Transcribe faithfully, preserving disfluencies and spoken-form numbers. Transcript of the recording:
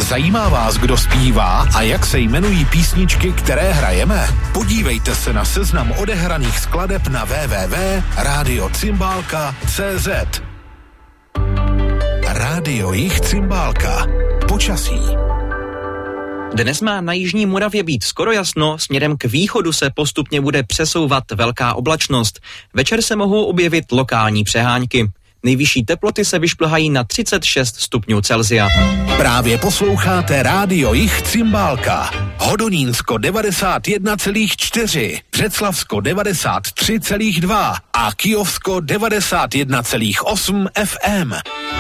Zajímá vás, kdo zpívá a jak se jmenují písničky, které hrajeme? Podívejte se na seznam odehraných skladeb na w w w tečka radio cymbálka tečka c z. Rádio Jih Cymbálka. Počasí. Dnes má na jižní Moravě být skoro jasno, směrem k východu se postupně bude přesouvat velká oblačnost. Večer se mohou objevit lokální přehánky. Nejvyšší teploty se vyšplhají na třicet šest stupňů Celsia. Právě posloucháte Rádio Jih Cymbálka. Hodonínsko devadesát jedna celá čtyři, Břeclavsko devadesát tři celá dva a Kyjovsko devadesát jedna celá osm F M.